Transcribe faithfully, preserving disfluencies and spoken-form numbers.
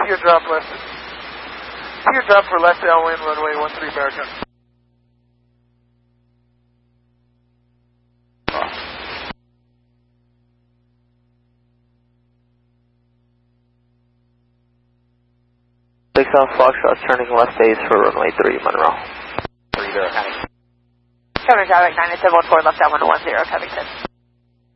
Teardrop left. Teardrop for left downwind runway one three American. six South Foxtrot turning left base for runway three Monroe. three zero, Covington. Covington, traffic nine eight seven one four left downwind one zero, Covington.